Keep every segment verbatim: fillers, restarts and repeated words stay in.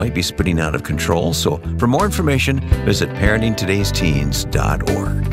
might be spinning out of control. So for more information, visit parenting todays teens dot org.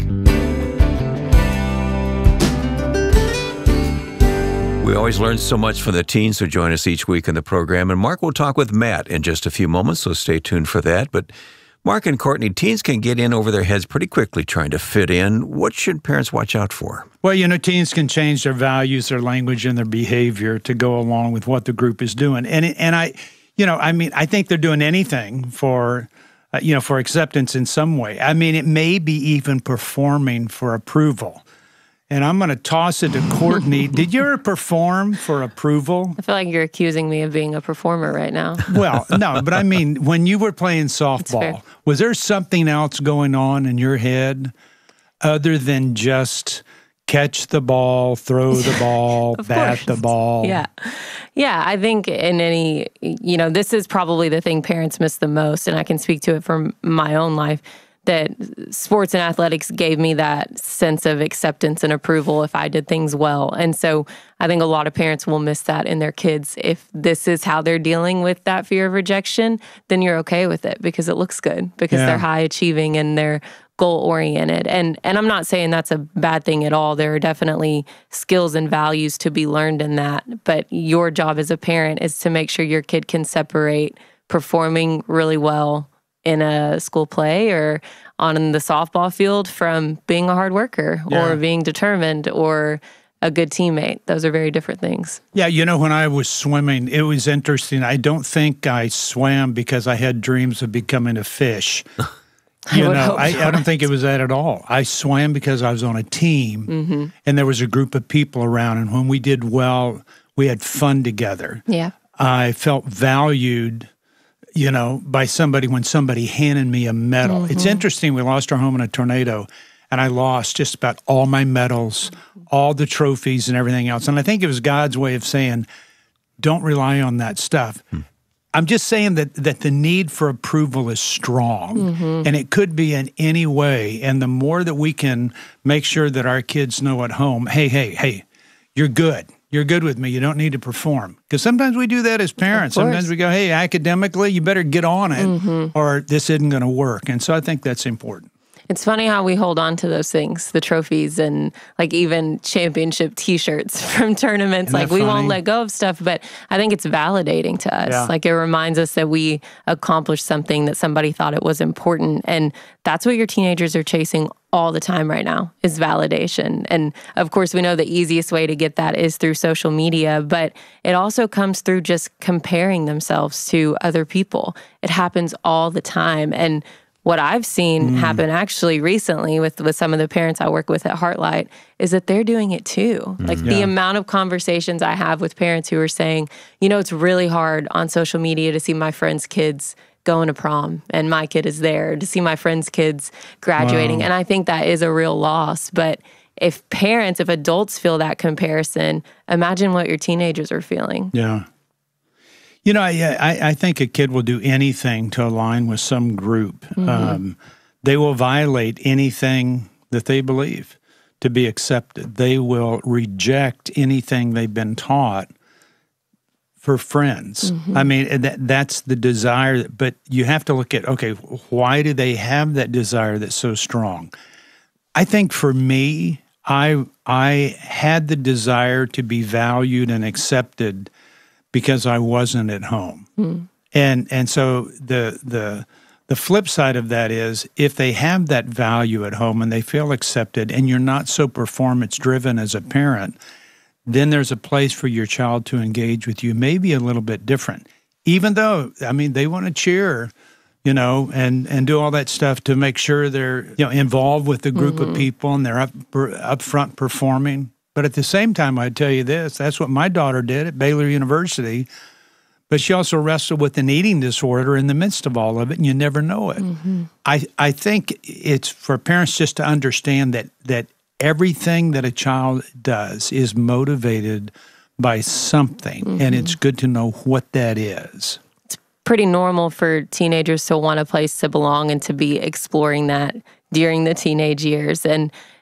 We always learn so much from the teens who join us each week in the program. And Mark will talk with Matt in just a few moments, so stay tuned for that. But Mark and Courtney, teens can get in over their heads pretty quickly trying to fit in. What should parents watch out for? Well, you know, teens can change their values, their language, and their behavior to go along with what the group is doing. And and I, you know, I mean, I think they're doing anything for, uh, you know, for acceptance in some way. I mean, it may be even performing for approval. And I'm going to toss it to Courtney. Did you ever perform for approval? I feel like you're accusing me of being a performer right now. Well, no, but I mean, when you were playing softball, was there something else going on in your head other than just catch the ball, throw the ball, bat course. the ball? Yeah. Yeah, I think in any, you know, this is probably the thing parents miss the most, and I can speak to it from my own life, that sports and athletics gave me that sense of acceptance and approval if I did things well. And so I think a lot of parents will miss that in their kids. If this is how they're dealing with that fear of rejection, then you're okay with it because it looks good, because yeah. they're high achieving and they're goal-oriented. And and I'm not saying that's a bad thing at all. There are definitely skills and values to be learned in that. But your job as a parent is to make sure your kid can separate performing really well in a school play or on the softball field from being a hard worker yeah. or being determined or a good teammate. Those are very different things. Yeah, you know, when I was swimming, it was interesting. I don't think I swam because I had dreams of becoming a fish. You I know, I, I don't think it was was that at all. I swam because I was on a team mm-hmm. and there was a group of people around. And when we did well, we had fun together. Yeah. I felt valued, you know, by somebody when somebody handed me a medal. Mm-hmm. It's interesting. We lost our home in a tornado, and I lost just about all my medals, all the trophies and everything else. And I think it was God's way of saying, don't rely on that stuff. Hmm. I'm just saying that that the need for approval is strong, mm-hmm. and it could be in any way. And the more that we can make sure that our kids know at home, hey, hey, hey, you're good. You're good with me. You don't need to perform. Because sometimes we do that as parents. Sometimes we go, hey, academically, you better get on it mm-hmm. or this isn't going to work. And so I think that's important. It's funny how we hold on to those things, the trophies and like even championship T-shirts from tournaments. Isn't like that we funny? won't let go of stuff, but I think it's validating to us. Yeah. Like it reminds us that we accomplished something that somebody thought it was important. And that's what your teenagers are chasing all the time right now is validation. And of course, we know the easiest way to get that is through social media, but it also comes through just comparing themselves to other people. It happens all the time. And what I've seen mm. happen actually recently with, with some of the parents I work with at Heartlight is that they're doing it too. Mm. Like yeah. the amount of conversations I have with parents who are saying, you know, it's really hard on social media to see my friends' kids going to prom and my kid is there, to see my friends' kids graduating. Wow. And I think that is a real loss. But if parents, if adults feel that comparison, imagine what your teenagers are feeling. Yeah. You know, I, I, I think a kid will do anything to align with some group. Mm-hmm. Um, they will violate anything that they believe to be accepted. They will reject anything they've been taught for friends. Mm-hmm. I mean, that that's the desire. But you have to look at, okay, why do they have that desire that's so strong? I think for me, I I had the desire to be valued and accepted because I wasn't at home. Mm. And and so the the the flip side of that is if they have that value at home and they feel accepted and you're not so performance driven as a parent, then there's a place for your child to engage with you, maybe a little bit different. Even though, I mean, they want to cheer, you know, and, and do all that stuff to make sure they're, you know, involved with the group mm-hmm. of people and they're up, up front performing. But at the same time, I'd tell you this, that's what my daughter did at Baylor University, but she also wrestled with an eating disorder in the midst of all of it, and you never know it. Mm-hmm. I, I think it's for parents just to understand that that everything that a child does is motivated by something, mm-hmm. and it's good to know what that is. It's pretty normal for teenagers to want a place to belong and to be exploring that during the teenage years. And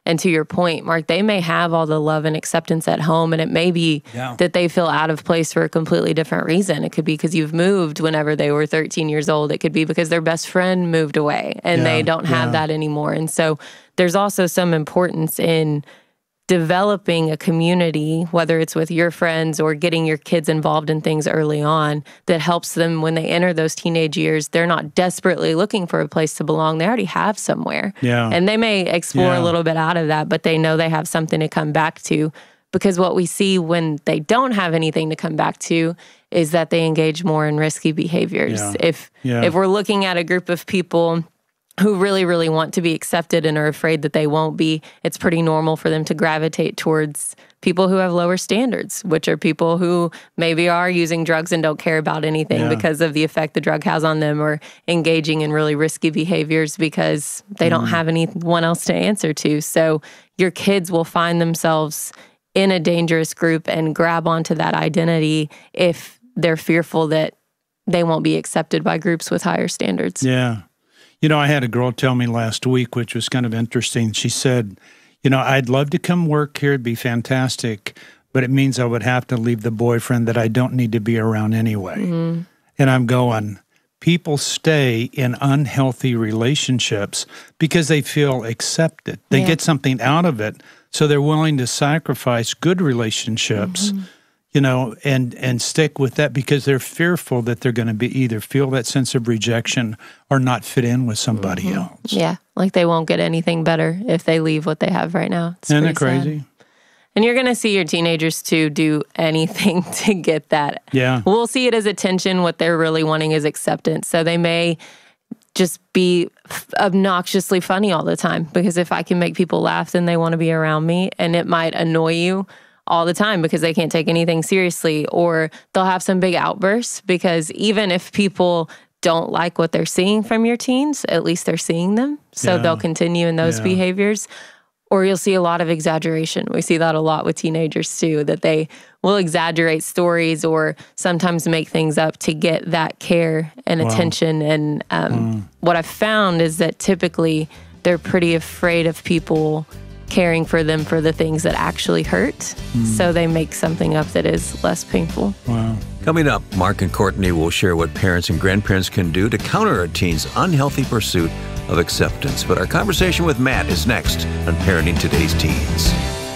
And to your point, Mark, they may have all the love and acceptance at home, and it may be Yeah. that they feel out of place for a completely different reason. It could be because you've moved whenever they were thirteen years old. It could be because their best friend moved away and Yeah, they don't have yeah. that anymore. And so there's also some importance in developing a community, whether it's with your friends or getting your kids involved in things early on, that helps them when they enter those teenage years. They're not desperately looking for a place to belong. They already have somewhere. Yeah. And they may explore Yeah. a little bit out of that, but they know they have something to come back to. Because what we see when they don't have anything to come back to is that they engage more in risky behaviors. Yeah. If Yeah. if we're looking at a group of people who really, really want to be accepted and are afraid that they won't be, it's pretty normal for them to gravitate towards people who have lower standards, which are people who maybe are using drugs and don't care about anything Yeah. because of the effect the drug has on them, or engaging in really risky behaviors because they don't have anyone else to answer to. So your kids will find themselves in a dangerous group and grab onto that identity if they're fearful that they won't be accepted by groups with higher standards. Yeah. You know, I had a girl tell me last week, which was kind of interesting. She said, you know, I'd love to come work here. It'd be fantastic, but it means I would have to leave the boyfriend that I don't need to be around anyway. Mm-hmm. And I'm going, people stay in unhealthy relationships because they feel accepted. They Yeah. get something out of it, so they're willing to sacrifice good relationships, Mm-hmm. you know, and, and stick with that because they're fearful that they're going to be either feel that sense of rejection or not fit in with somebody Mm-hmm. else. Yeah, like they won't get anything better if they leave what they have right now. It's Isn't that pretty sad. crazy? And you're going to see your teenagers, too, do anything to get that. Yeah. We'll see it as attention. What they're really wanting is acceptance. So they may just be f- obnoxiously funny all the time, because if I can make people laugh, then they want to be around me. And it might annoy you all the time because they can't take anything seriously, or they'll have some big outbursts because even if people don't like what they're seeing from your teens, at least they're seeing them. So Yeah. they'll continue in those Yeah. behaviors. Or you'll see a lot of exaggeration. We see that a lot with teenagers too, that they will exaggerate stories or sometimes make things up to get that care and Wow. attention. And um, what I've found is that typically they're pretty afraid of people caring for them for the things that actually hurt. So they make something up that is less painful. Wow. Coming up, Mark and Courtney will share what parents and grandparents can do to counter a teen's unhealthy pursuit of acceptance. But our conversation with Matt is next on Parenting Today's Teens.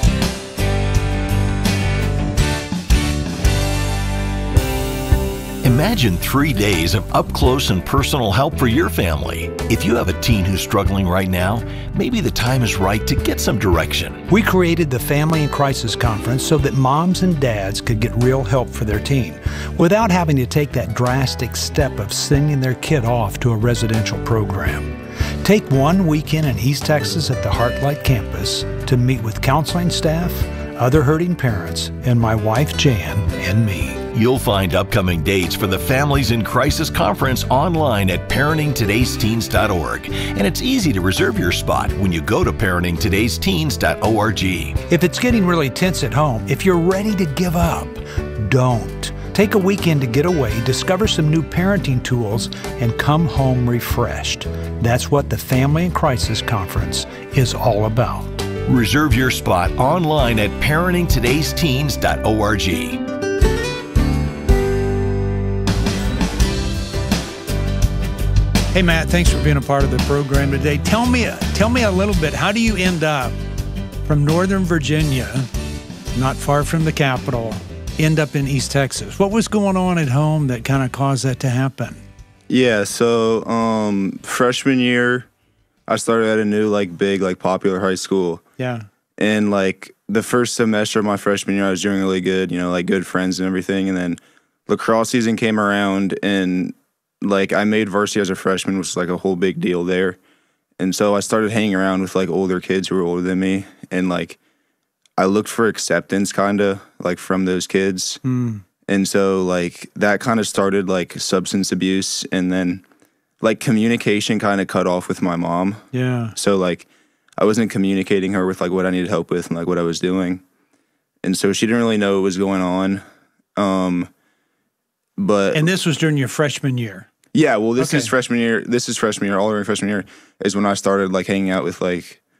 Imagine three days of up-close and personal help for your family. If you have a teen who's struggling right now, maybe the time is right to get some direction. We created the Family in Crisis Conference so that moms and dads could get real help for their teen without having to take that drastic step of sending their kid off to a residential program. Take one weekend in East Texas at the Heartlight campus to meet with counseling staff, other hurting parents, and my wife Jan and me. You'll find upcoming dates for the Families in Crisis Conference online at parenting todays teens dot org. And it's easy to reserve your spot when you go to parenting todays teens dot org. If it's getting really tense at home, if you're ready to give up, don't. Take a weekend to get away, discover some new parenting tools, and come home refreshed. That's what the Family in Crisis Conference is all about. Reserve your spot online at parenting todays teens dot org. Hey, Matt, thanks for being a part of the program today. Tell me, tell me a little bit, how do you end up from Northern Virginia, not far from the capital, end up in East Texas? What was going on at home that kind of caused that to happen? Yeah, so um, freshman year, I started at a new, like, big, like, popular high school. Yeah. And, like, the first semester of my freshman year, I was doing really good, you know, like, good friends and everything. And then lacrosse season came around, and, like, I made varsity as a freshman, which was, like, a whole big deal there. And so I started hanging around with, like, older kids who were older than me. And, like, I looked for acceptance, kind of, like, from those kids. Mm. And so, like, that kind of started, like, substance abuse. And then, like, communication kind of cut off with my mom. Yeah. So, like, I wasn't communicating her with, like, what I needed help with and, like, what I was doing. And so she didn't really know what was going on. Um, but... And this was during your freshman year? Yeah, well, this Okay. is freshman year. This is freshman year, all during freshman year, is when I started, like, hanging out with, like,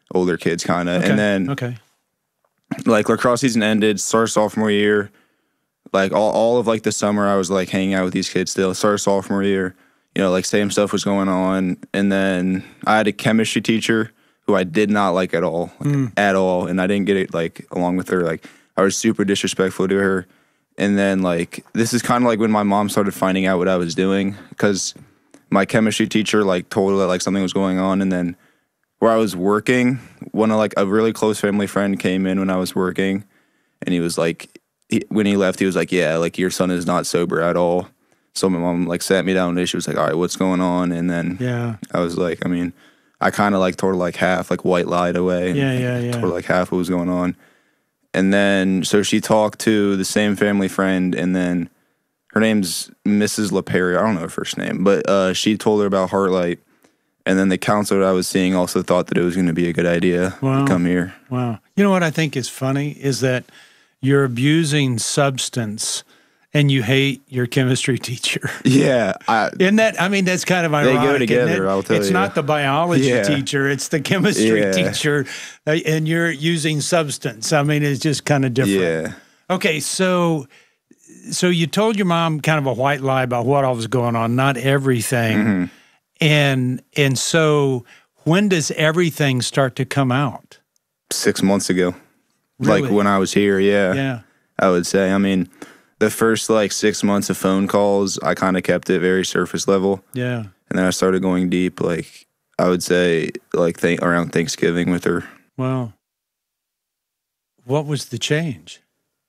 older kids kind of. Okay. And then okay. like lacrosse season ended, started sophomore year. Like all, all of like the summer I was like hanging out with these kids still. Started sophomore year, you know, like same stuff was going on. And then I had a chemistry teacher who I did not like at all, like, mm. at all. And I didn't get it like along with her. Like I was super disrespectful to her. And then like, this is kind of like when my mom started finding out what I was doing, because my chemistry teacher like told her that like something was going on. And then where I was working, one of like a really close family friend came in when I was working, and he was like, he, when he left, he was like, yeah, like your son is not sober at all. So my mom like sat me down and she was like, all right, what's going on? And then yeah, I was like, I mean, I kind of like told her like half, like white lied away. And yeah, yeah, yeah. Told her like half what was going on. And then, so she talked to the same family friend, and then her name's Missus LaPerry. I don't know her first name, but uh, she told her about Heartlight. And then the counselor I was seeing also thought that it was going to be a good idea wow. to come here. Wow. You know what I think is funny is that you're abusing substance and you hate your chemistry teacher. Yeah. I, Isn't that, I mean, that's kind of ironic. They go together, I'll tell it's you. It's not the biology yeah. teacher, it's the chemistry yeah. teacher, uh, and you're using substance. I mean, it's just kind of different. Yeah. Okay, so so you told your mom kind of a white lie about what all was going on, not everything. Mm-hmm. And and so when does everything start to come out? Six months ago. Really? Like when I was here, yeah. Yeah. I would say. I mean, the first like six months of phone calls, I kind of kept it very surface level. Yeah. And then I started going deep, like I would say like th- around Thanksgiving with her. Wow. What was the change?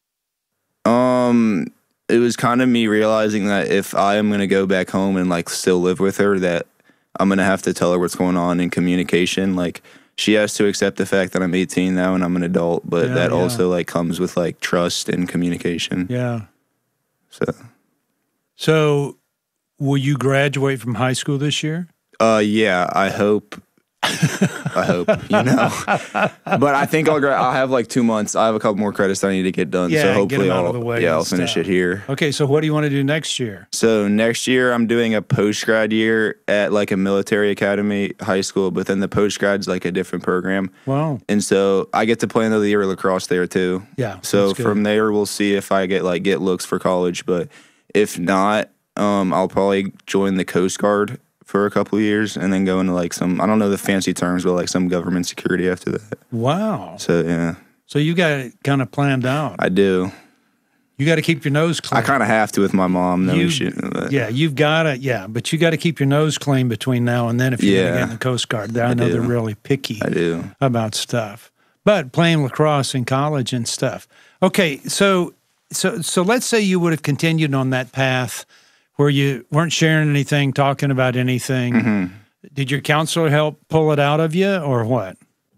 Um, it was kind of me realizing that if I am going to go back home and like still live with her, that I'm going to have to tell her what's going on in communication. Like she has to accept the fact that I'm eighteen now and I'm an adult, but yeah, that yeah. also like comes with like trust and communication. Yeah. So, so will you graduate from high school this year? uh, yeah, I hope. I hope, you know, but I think I'll gra- I'll have like two months. I have a couple more credits that I need to get done. Yeah, so hopefully get 'em out I'll, of the way yeah, and I'll finish stuff. it here. Okay, so what do you want to do next year? So next year I'm doing a post-grad year at like a military academy high school, but then the post-grad's like a different program. Wow. And so I get to play another year of lacrosse there too. Yeah. So that's good. from there we'll see if I get like get looks for college, but if not, um, I'll probably join the Coast Guard for a couple of years and then go into like some, I don't know the fancy terms, but like some government security after that. Wow. So yeah. So you got it kind of planned out. I do. You got to keep your nose clean. I kind of have to with my mom. No You- shit. But Yeah, you've got to, yeah, but you got to keep your nose clean between now and then if you're going to Yeah. get in the Coast Guard. I, I know do. they're really picky I do. about stuff. But playing lacrosse in college and stuff. Okay, so so so let's say you would have continued on that path where you weren't sharing anything, talking about anything. Mm-hmm. Did your counselor help pull it out of you or what?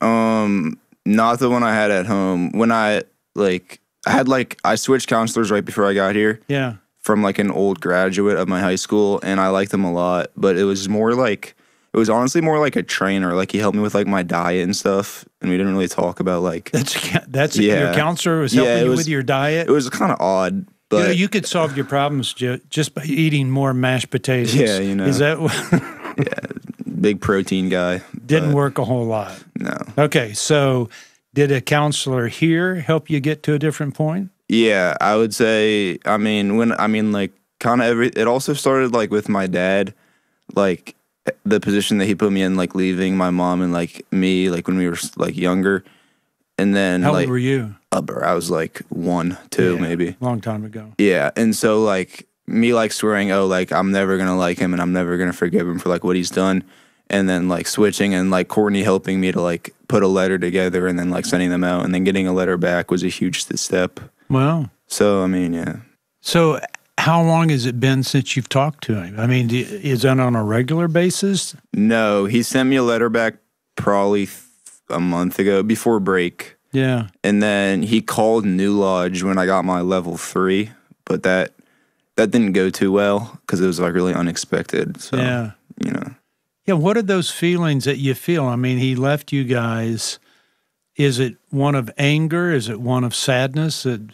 Um, not the one I had at home. When I like, I had like I switched counselors right before I got here Yeah. from like an old graduate of my high school, and I liked him a lot. But it was more like it was honestly more like a trainer. Like he helped me with like my diet and stuff, and we didn't really talk about like. That's that's Yeah. your counselor was Yeah, helping it you was- with your diet. It was kind of odd, but you know, you could solve your problems ju- just by eating more mashed potatoes. Yeah, you know. Is that what big protein guy. didn't but work a whole lot? No. Okay, so did a counselor here help you get to a different point? Yeah, I would say. I mean, when I mean like kind of every. It also started like with my dad, like the position that he put me in, like leaving my mom and like me, like when we were like younger, and then How like old were you? upper, I was like one, two, Yeah, maybe. long time ago. Yeah, and so like me like swearing, oh, like I'm never gonna like him and I'm never gonna forgive him for like what he's done, and then like switching and like Courtney helping me to like put a letter together and then like sending them out and then getting a letter back was a huge step. Well, So I mean, yeah. so how long has it been since you've talked to him? I mean, do- is that on a regular basis? No, he sent me a letter back probably th- a month ago before break. Yeah. And then he called New Lodge when I got my level three, but that that didn't go too well because it was like really unexpected. So, Yeah. you know. Yeah, what are those feelings that you feel? I mean, he left you guys. Is it one of anger? Is it one of sadness? A,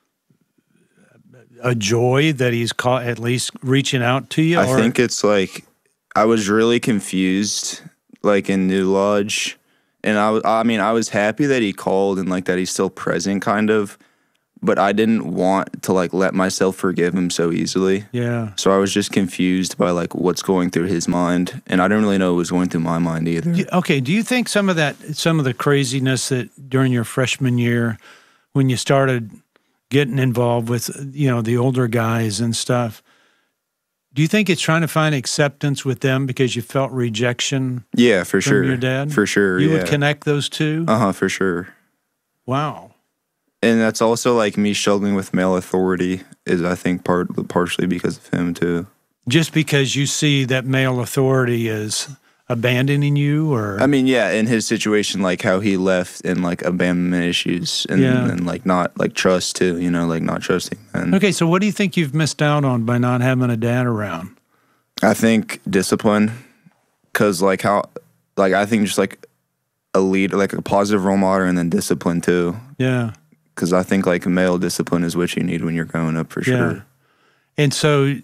a joy that he's ca- at least reaching out to you? I or- think it's like I was really confused, like in New Lodge, And I, was- I mean, I was happy that he called and like that he's still present, kind of. But I didn't want to like let myself forgive him so easily. Yeah. So I was just confused by like what's going through his mind, and I didn't really know what was going through my mind either. Do- Okay. Do you think some of that, some of the craziness that during your freshman year, when you started getting involved with, you know, the older guys and stuff, do you think it's trying to find acceptance with them because you felt rejection Yeah, for from sure. your dad? For sure. You yeah. would connect those two? Uh huh. For sure. Wow. And that's also like me struggling with male authority is I think part partially because of him too. Just because you see that male authority is abandoning you, or I mean, yeah, in his situation, like how he left and like abandonment issues and, Yeah. and like not like trust too, you know, like not trusting men. okay. So what do you think you've missed out on by not having a dad around? I think discipline, cause like how, like I think just like a lead, like a positive role model, and then discipline too. Yeah. Cause I think like male discipline is what you need when you're growing up for sure. Yeah. And so,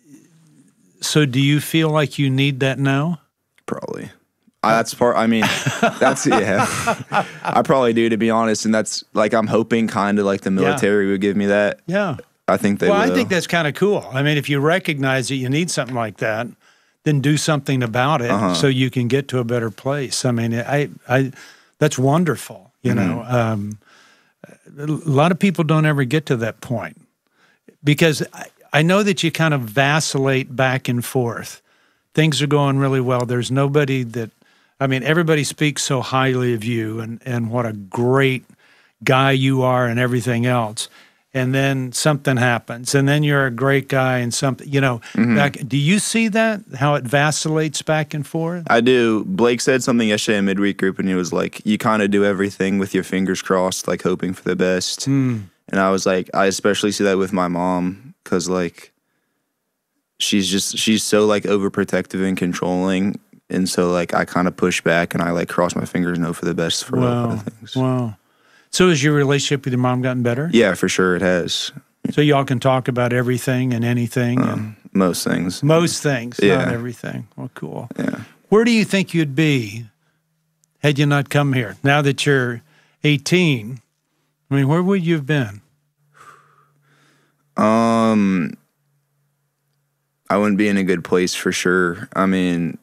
so do you feel like you need that now? Probably. I, that's part. I mean, that's yeah. I probably do, to be honest, and that's like I'm hoping kind of like the military would give me that. Yeah. I think they. Well, will. I think that's kind of cool. I mean, if you recognize that you need something like that, then do something about it Uh-huh. so you can get to a better place. I mean, I, I, that's wonderful. You Mm-hmm. know, um, a lot of people don't ever get to that point because I, I know that you kind of vacillate back and forth. Things are going really well. There's nobody that, I mean, everybody speaks so highly of you and, and what a great guy you are and everything else. And then something happens, and then you're a great guy and something, you know, Mm-hmm. back, do you see that, how it vacillates back and forth? I do. Blake said something yesterday in midweek group, and he was like, "You kind of do everything with your fingers crossed, like hoping for the best." Mm. And I was like, I especially see that with my mom, because like she's just she's so like overprotective and controlling, and so like I kind of push back and I like cross my fingers and hope for the best for a lot Wow. of things. Wow. So has your relationship with your mom gotten better? Yeah, for sure it has. So y'all can talk about everything and anything and Um, most things. most things, Yeah. not everything. Well, cool. Yeah. Where do you think you'd be had you not come here? Now that you're eighteen, I mean, where would you have been? Um, I wouldn't be in a good place for sure. I mean,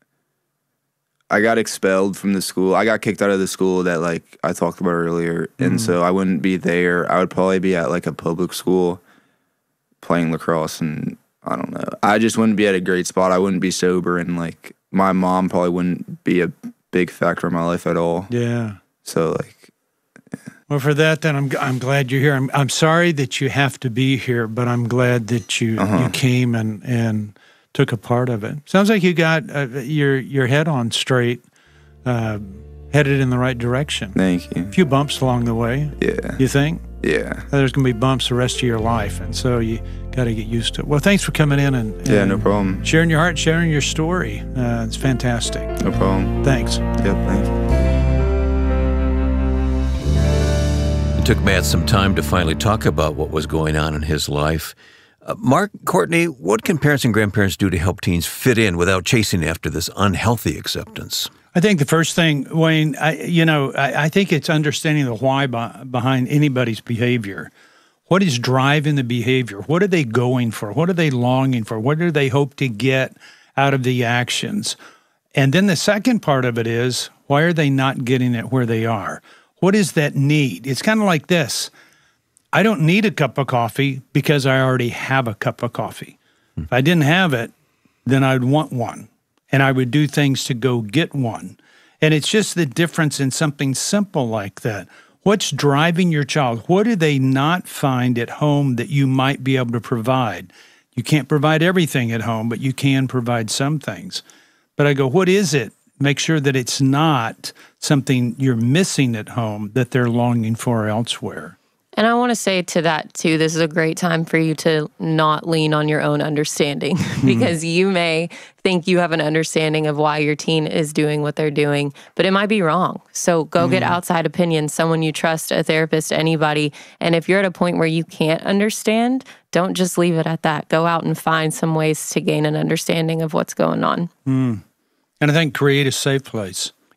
I got expelled from the school. I got kicked out of the school that like I talked about earlier, and so I wouldn't be there. I would probably be at like a public school playing lacrosse, and I don't know. I just wouldn't be at a great spot. I wouldn't be sober, and like my mom probably wouldn't be a big factor in my life at all. Yeah. So like, Well, for that, then I'm I'm glad you're here. I'm I'm sorry that you have to be here, but I'm glad that you Uh-huh. you came and and took a part of it. Sounds like you got uh, your your head on straight, uh, headed in the right direction. thank you. A few bumps along the way, Yeah, you think? yeah, There's going to be bumps the rest of your life, and so you got to get used to it. Well, thanks for coming in and, and yeah. No problem. sharing your heart, sharing your story. Uh, it's fantastic. No problem. Thanks. Yep. Thank you. It took Matt some time to finally talk about what was going on in his life. Uh, Mark, Courtney, what can parents and grandparents do to help teens fit in without chasing after this unhealthy acceptance? I think the first thing, Wayne, I, you know, I, I think it's understanding the why by, behind anybody's behavior. What is driving the behavior? What are they going for? What are they longing for? What do they hope to get out of the actions? And then the second part of it is, why are they not getting it where they are? What is that need? It's kind of like this. I don't need a cup of coffee because I already have a cup of coffee. If I didn't have it, then I'd want one, and I would do things to go get one. And it's just the difference in something simple like that. What's driving your child? What do they not find at home that you might be able to provide? You can't provide everything at home, but you can provide some things. But I go, what is it? Make sure that it's not something you're missing at home that they're longing for elsewhere. And I want to say to that too, this is a great time for you to not lean on your own understanding because you may think you have an understanding of why your teen is doing what they're doing, but it might be wrong. So go get outside opinions, someone you trust, a therapist, anybody. And if you're at a point where you can't understand, don't just leave it at that. Go out and find some ways to gain an understanding of what's going on. And I think create a safe place.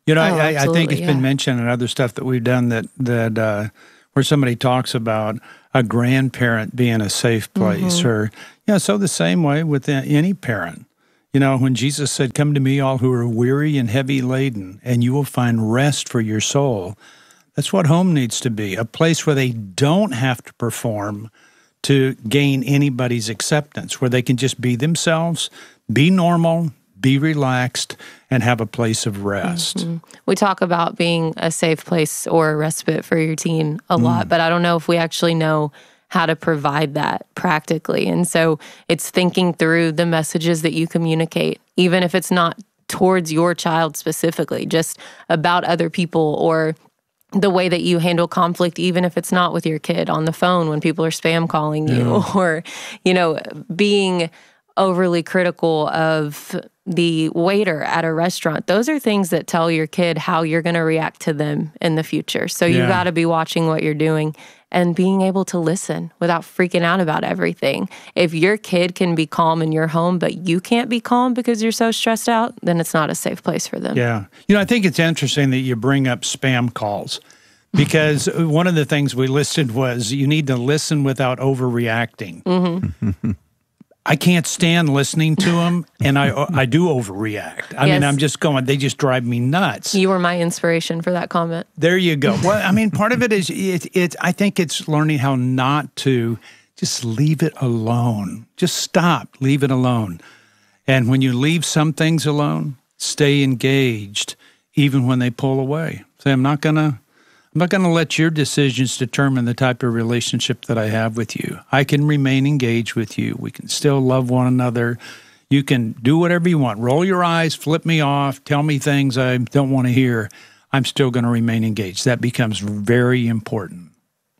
You know, Oh, I, I think it's absolutely, been yeah. mentioned in other stuff that we've done that that uh, where somebody talks about a grandparent being a safe place, Mm-hmm. or you know, so the same way with any parent. You know, when Jesus said, "Come to me, all who are weary and heavy laden, and you will find rest for your soul." That's what home needs to be, a place where they don't have to perform to gain anybody's acceptance, where they can just be themselves, be normal, be relaxed, and have a place of rest. Mm-hmm. We talk about being a safe place or a respite for your teen a lot, but I don't know if we actually know how to provide that practically. And so it's thinking through the messages that you communicate, even if it's not towards your child specifically, just about other people, or the way that you handle conflict, even if it's not with your kid, on the phone when people are spam calling you, Yeah. or, you know, being overly critical of the waiter at a restaurant. Those are things that tell your kid how you're going to react to them in the future. So you Yeah. got to be watching what you're doing and being able to listen without freaking out about everything. If your kid can be calm in your home, but you can't be calm because you're so stressed out, then it's not a safe place for them. Yeah. You know, I think it's interesting that you bring up spam calls, because one of the things we listed was you need to listen without overreacting. Mm-hmm. I can't stand listening to them, and I I do overreact. I mean, Yes. I'm just going, they just drive me nuts. You were my inspiration for that comment. There you go. Well, I mean, part of it is it, it. I think it's learning how not to just leave it alone. Just stop, leave it alone. And when you leave some things alone, stay engaged, even when they pull away. Say, I'm not gonna, I'm not gonna let your decisions determine the type of relationship that I have with you. I can remain engaged with you. We can still love one another. You can do whatever you want. Roll your eyes, flip me off, tell me things I don't want to hear. I'm still going to remain engaged. That becomes very important.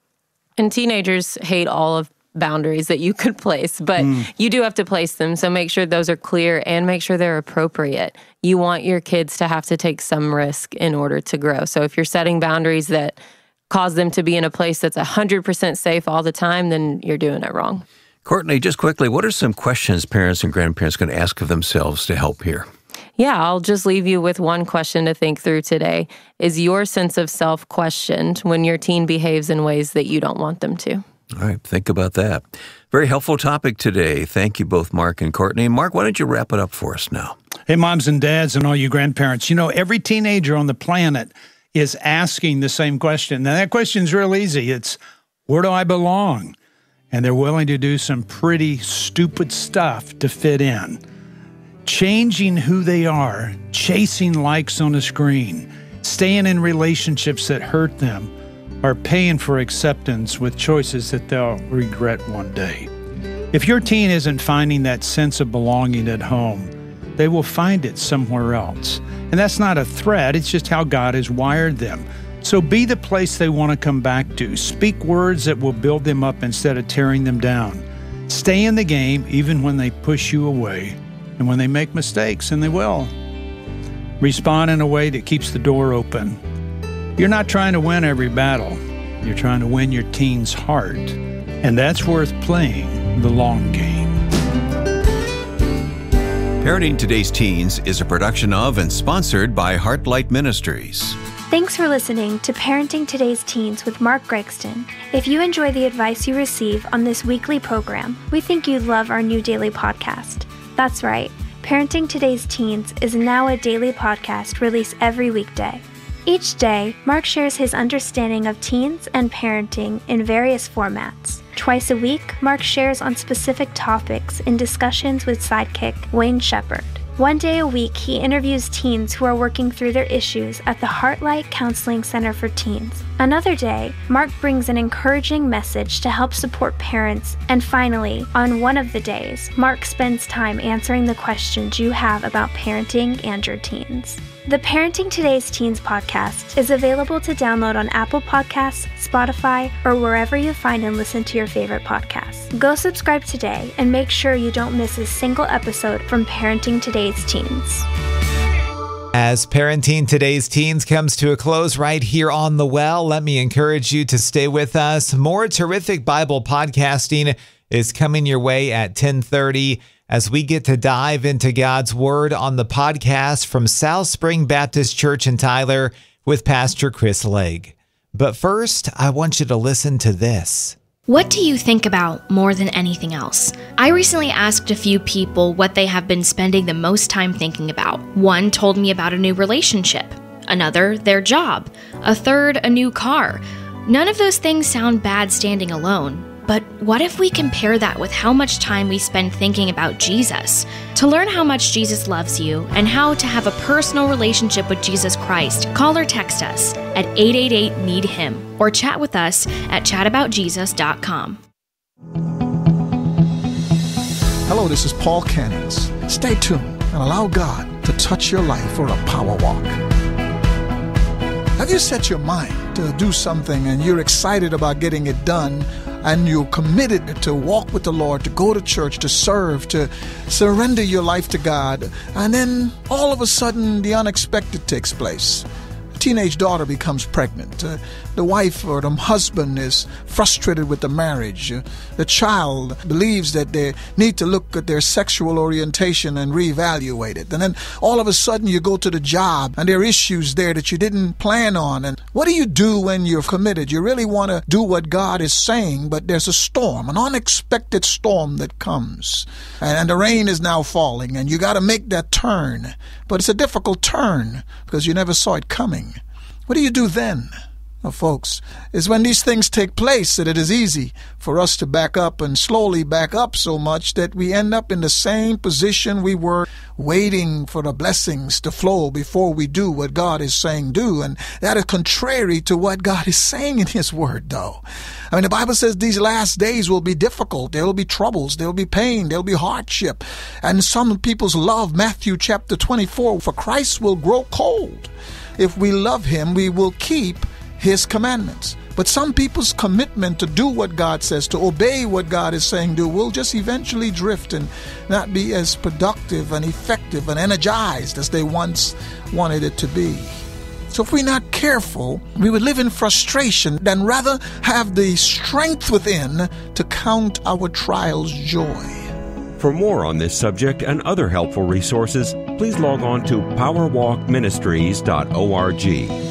And teenagers hate all of boundaries that you could place, but you do have to place them. So make sure those are clear and make sure they're appropriate. You want your kids to have to take some risk in order to grow. So if you're setting boundaries that cause them to be in a place that's one hundred percent safe all the time, then you're doing it wrong. Courtney, just quickly, what are some questions parents and grandparents can ask of themselves to help here? Yeah, I'll just leave you with one question to think through today. Is your sense of self questioned when your teen behaves in ways that you don't want them to? All right, think about that. Very helpful topic today. Thank you both, Mark and Courtney. Mark, why don't you wrap it up for us now? Hey, moms and dads and all you grandparents, you know, every teenager on the planet is asking the same question. Now, that question's real easy. It's, where do I belong? And they're willing to do some pretty stupid stuff to fit in. Changing who they are, chasing likes on a screen, staying in relationships that hurt them, or paying for acceptance with choices that they'll regret one day. If your teen isn't finding that sense of belonging at home, they will find it somewhere else. And that's not a threat, it's just how God has wired them. So be the place they want to come back to. Speak words that will build them up instead of tearing them down. Stay in the game even when they push you away and when they make mistakes, and they will. Respond in a way that keeps the door open. You're not trying to win every battle. You're trying to win your teen's heart. And that's worth playing the long game. Parenting Today's Teens is a production of and sponsored by Heartlight Ministries. Thanks for listening to Parenting Today's Teens with Mark Gregston. If you enjoy the advice you receive on this weekly program, we think you'd love our new daily podcast. That's right, Parenting Today's Teens is now a daily podcast released every weekday. Each day, Mark shares his understanding of teens and parenting in various formats. Twice a week, Mark shares on specific topics in discussions with sidekick Wayne Shepherd. One day a week, he interviews teens who are working through their issues at the Heartlight Counseling Center for Teens. Another day, Mark brings an encouraging message to help support parents. And finally, on one of the days, Mark spends time answering the questions you have about parenting and your teens. The Parenting Today's Teens podcast is available to download on Apple Podcasts, Spotify, or wherever you find and listen to your favorite podcasts. Go subscribe today and make sure you don't miss a single episode from Parenting Today's Teens. As Parenting Today's Teens comes to a close right here on The Well, let me encourage you to stay with us. More terrific Bible podcasting is coming your way at ten thirty. as we get to dive into God's Word on the podcast from South Spring Baptist Church in Tyler with Pastor Chris Legg. But first, I want you to listen to this. What do you think about more than anything else? I recently asked a few people what they have been spending the most time thinking about. One told me about a new relationship, another, their job, a third, a new car. None of those things sound bad standing alone. But what if we compare that with how much time we spend thinking about Jesus? To learn how much Jesus loves you and how to have a personal relationship with Jesus Christ, call or text us at eight eight eight, need him or chat with us at chat about jesus dot com. Hello, this is Paul Cannons. Stay tuned and allow God to touch your life for a power walk. Have you set your mind to do something and you're excited about getting it done, and you're committed to walk with the Lord, to go to church, to serve, to surrender your life to God, and then all of a sudden the unexpected takes place? A teenage daughter becomes pregnant. Uh, the wife or the husband is frustrated with the marriage. Uh, the child believes that they need to look at their sexual orientation and reevaluate it. And then all of a sudden you go to the job and there are issues there that you didn't plan on. And what do you do when you're committed? You really want to do what God is saying, but there's a storm, an unexpected storm that comes. And, and the rain is now falling and you got to make that turn. But it's a difficult turn because you never saw it coming. What do you do then? Well, folks, it's when these things take place that it is easy for us to back up and slowly back up so much that we end up in the same position we were, waiting for the blessings to flow before we do what God is saying do. And that is contrary to what God is saying in His Word, though. I mean, the Bible says these last days will be difficult. There will be troubles. There will be pain. There will be hardship. And some people's love, Matthew chapter twenty-four, for Christ will grow cold. If we love Him, we will keep His commandments. But some people's commitment to do what God says, to obey what God is saying do, will just eventually drift and not be as productive and effective and energized as they once wanted it to be. So if we're not careful, we would live in frustration than rather have the strength within to count our trials joy. For more on this subject and other helpful resources, please log on to power walk ministries dot org.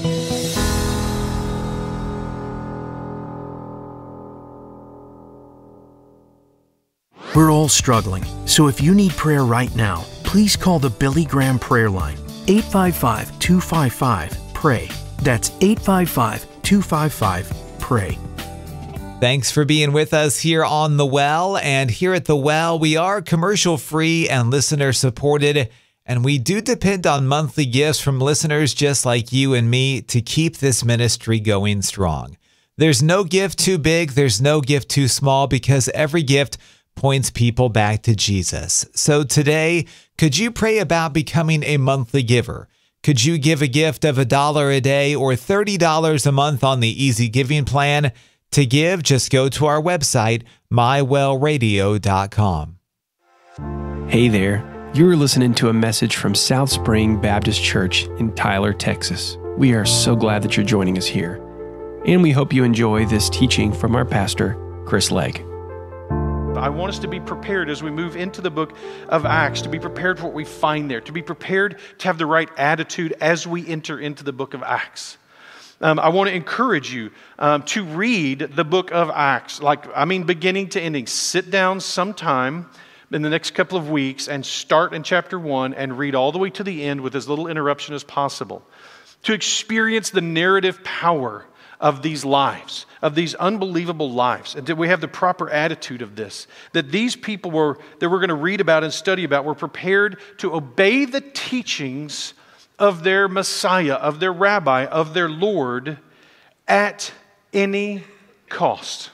We're all struggling, so if you need prayer right now, please call the Billy Graham Prayer Line, eight five five, two five five, P R A Y. That's eight five five, two five five, P R A Y. Thanks for being with us here on The Well. And here at The Well, we are commercial-free and listener-supported, and we do depend on monthly gifts from listeners just like you and me to keep this ministry going strong. There's no gift too big, there's no gift too small, because every gift points people back to Jesus. So today, could you pray about becoming a monthly giver? Could you give a gift of a dollar a day or thirty dollars a month on the Easy Giving Plan? To give, just go to our website, my well radio dot com. Hey there, you're listening to a message from South Spring Baptist Church in Tyler, Texas. We are so glad that you're joining us here, and we hope you enjoy this teaching from our pastor, Chris Legg. I want us to be prepared as we move into the book of Acts, to be prepared for what we find there, to be prepared to have the right attitude as we enter into the book of Acts. Um, I want to encourage you um, to read the book of Acts, like, I mean, beginning to ending. Sit down sometime in the next couple of weeks and start in chapter one and read all the way to the end with as little interruption as possible, to experience the narrative power of these lives, of these unbelievable lives. And did we have the proper attitude of this? That these people were, that we're going to read about and study about, were prepared to obey the teachings of their Messiah, of their Rabbi, of their Lord, at any cost.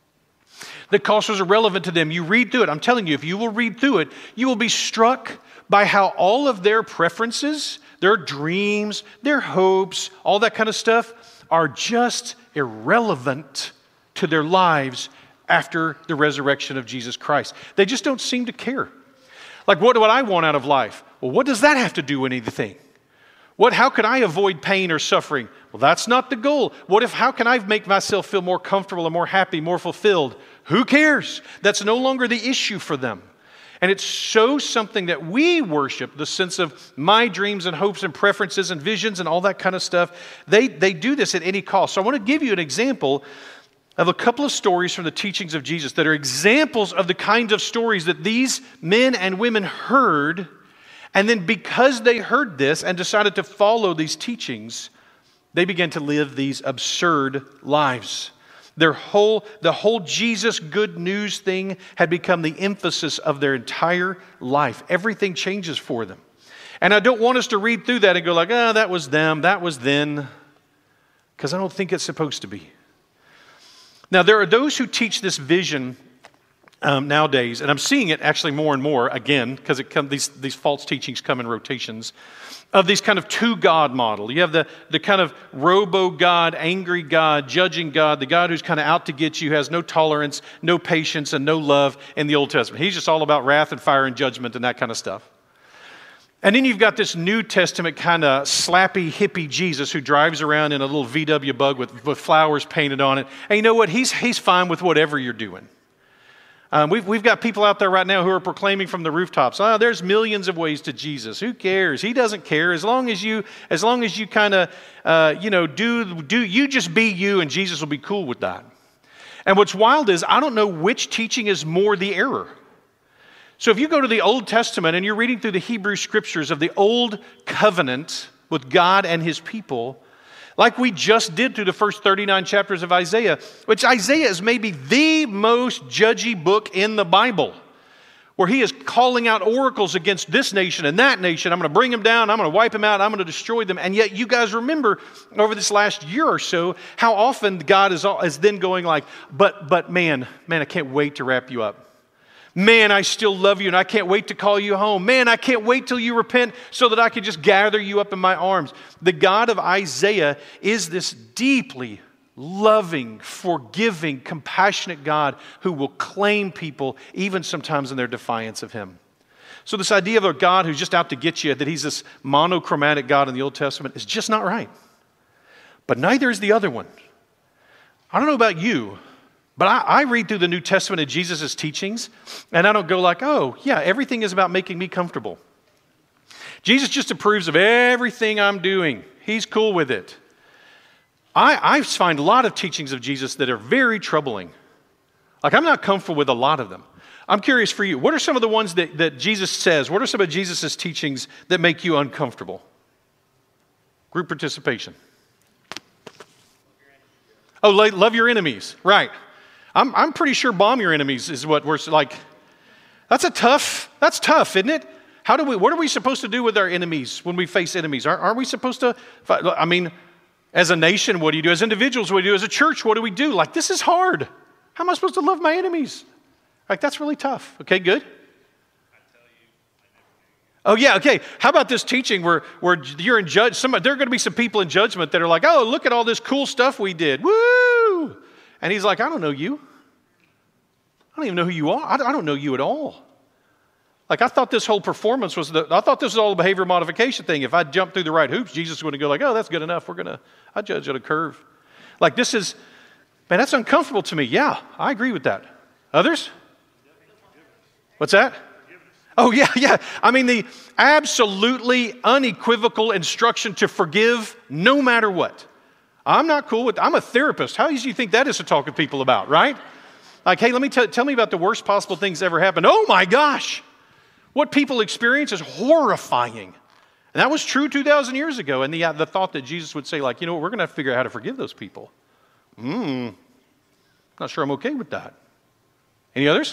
The cost was irrelevant to them. You read through it. I'm telling you, if you will read through it, you will be struck by how all of their preferences, their dreams, their hopes, all that kind of stuff are just irrelevant to their lives after the resurrection of Jesus Christ. They just don't seem to care. Like, what do I want out of life? Well, what does that have to do with anything? What, how could I avoid pain or suffering? Well, that's not the goal. What if, how can I make myself feel more comfortable and more happy, more fulfilled? Who cares? That's no longer the issue for them. And it's so something that we worship, the sense of my dreams and hopes and preferences and visions and all that kind of stuff. They, they do this at any cost. So I want to give you an example of a couple of stories from the teachings of Jesus that are examples of the kinds of stories that these men and women heard. And then because they heard this and decided to follow these teachings, they began to live these absurd lives. Their whole, the whole Jesus good news thing had become the emphasis of their entire life. Everything changes for them. And I don't want us to read through that and go like, oh, that was them, that was then, because I don't think it's supposed to be. Now, there are those who teach this vision um, nowadays, and I'm seeing it actually more and more, again, because it come, these, these false teachings come in rotations, of these kind of two God model. You have the, the kind of robo-God, angry God, judging God, the God who's kind of out to get you, has no tolerance, no patience, and no love in the Old Testament. He's just all about wrath and fire and judgment and that kind of stuff. And then you've got this New Testament kind of slappy, hippie Jesus who drives around in a little V W bug with, with flowers painted on it. And you know what? He's, he's fine with whatever you're doing. Um, we've, we've got people out there right now who are proclaiming from the rooftops, oh, there's millions of ways to Jesus. Who cares? He doesn't care. As long as you, as long as you kind of, uh, you know, do, do, you just be you and Jesus will be cool with that. And what's wild is I don't know which teaching is more the error. So if you go to the Old Testament and you're reading through the Hebrew Scriptures of the Old Covenant with God and His people, like we just did through the first thirty-nine chapters of Isaiah, which Isaiah is maybe the most judgy book in the Bible, where he is calling out oracles against this nation and that nation. I'm going to bring them down. I'm going to wipe them out. I'm going to destroy them. And yet you guys remember over this last year or so how often God is, is then going like, but, but man, man, I can't wait to wrap you up. Man, I still love you and I can't wait to call you home. Man, I can't wait till you repent so that I can just gather you up in my arms. The God of Isaiah is this deeply loving, forgiving, compassionate God who will claim people even sometimes in their defiance of Him. So this idea of a God who's just out to get you, that He's this monochromatic God in the Old Testament is just not right. But neither is the other one. I don't know about you, but I, I read through the New Testament and Jesus' teachings, and I don't go like, oh, yeah, everything is about making me comfortable. Jesus just approves of everything I'm doing. He's cool with it. I, I find a lot of teachings of Jesus that are very troubling. Like, I'm not comfortable with a lot of them. I'm curious for you, what are some of the ones that, that Jesus says? What are some of Jesus' teachings that make you uncomfortable? Group participation. Oh, love your enemies, right. I'm, I'm pretty sure bomb your enemies is what we're like. That's a tough, that's tough, isn't it? How do we, what are we supposed to do with our enemies when we face enemies? Aren't, aren't we supposed to, I mean, as a nation, what do you do? As individuals, what do you do? As a church, what do we do? Like, this is hard. How am I supposed to love my enemies? Like, that's really tough. Okay, good. Oh, yeah, okay. How about this teaching where, where you're in judge? Some, there are going to be some people in judgment that are like, oh, look at all this cool stuff we did. Woo! And He's like, I don't know you. I don't even know who you are. I don't know you at all. Like, I thought this whole performance was the, I thought this was all a behavior modification thing. If I jump through the right hoops, Jesus is going to go like, oh, that's good enough. We're going to, I judge at a curve. Like, this is, man, that's uncomfortable to me. Yeah, I agree with that. Others? What's that? Oh, yeah, yeah. I mean, the absolutely unequivocal instruction to forgive no matter what. I'm not cool with, I'm a therapist. How easy do you think that is to talk with people about, right? Like, hey, let me t- tell me about the worst possible things that ever happened. Oh my gosh. What people experience is horrifying. And that was true two thousand years ago. And the, uh, the thought that Jesus would say, like, you know what, we're going to have to figure out how to forgive those people. Hmm. Not sure I'm okay with that. Any others?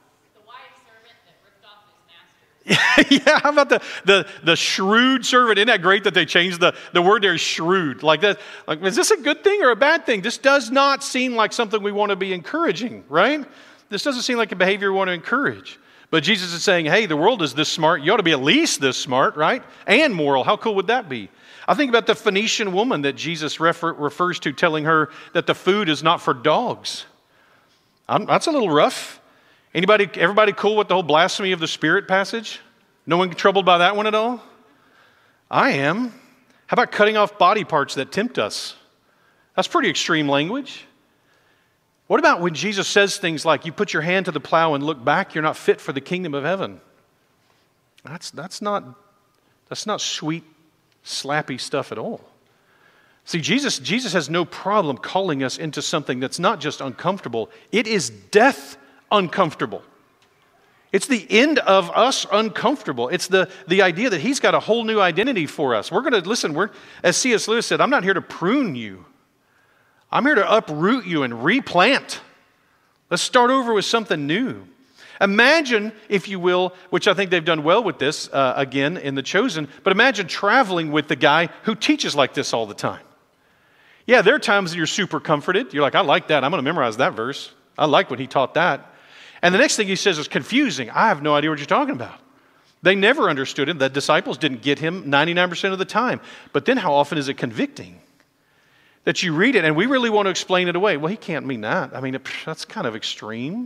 Yeah, how about the, the, the shrewd servant? Isn't that great that they changed the, the word there is shrewd? Like that, like, is this a good thing or a bad thing? This does not seem like something we want to be encouraging, right? This doesn't seem like a behavior we want to encourage. But Jesus is saying, hey, the world is this smart. You ought to be at least this smart, right? And moral. How cool would that be? I think about the Phoenician woman that Jesus refer, refers to, telling her that the food is not for dogs. I'm, that's a little rough. Anybody, everybody cool with the whole blasphemy of the Spirit passage? No one troubled by that one at all? I am. How about cutting off body parts that tempt us? That's pretty extreme language. What about when Jesus says things like, you put your hand to the plow and look back, you're not fit for the kingdom of heaven? That's, that's, not, that's not sweet, slappy stuff at all. See, Jesus, Jesus has no problem calling us into something that's not just uncomfortable, it is death uncomfortable. It's the end of us uncomfortable. It's the, the idea that he's got a whole new identity for us. We're going to, listen, we're, as C S Lewis said, I'm not here to prune you. I'm here to uproot you and replant. Let's start over with something new. Imagine, if you will, which I think they've done well with this, uh, again, in The Chosen, but imagine traveling with the guy who teaches like this all the time. Yeah, there are times that you're super comforted. You're like, I like that. I'm going to memorize that verse. I like what he taught that. And the next thing he says is confusing. I have no idea what you're talking about. They never understood him. The disciples didn't get him ninety-nine percent of the time. But then how often is it convicting? That you read it and we really want to explain it away. Well, he can't mean that. I mean, that's kind of extreme.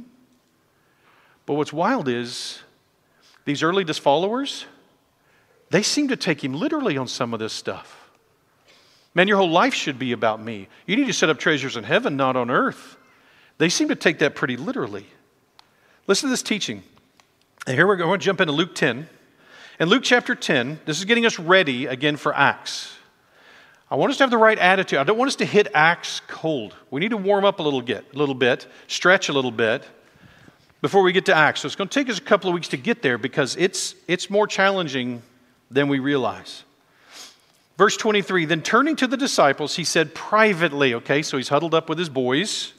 But what's wild is these early followers, they seem to take him literally on some of this stuff. Man, your whole life should be about me. You need to set up treasures in heaven, not on earth. They seem to take that pretty literally. Listen to this teaching. And here we're going. We're going to jump into Luke ten. In Luke chapter ten, this is getting us ready again for Acts. I want us to have the right attitude. I don't want us to hit Acts cold. We need to warm up a little bit, a little bit, stretch a little bit before we get to Acts. So it's going to take us a couple of weeks to get there because it's, it's more challenging than we realize. Verse twenty-three, then turning to the disciples, he said privately, okay, so he's huddled up with his boys,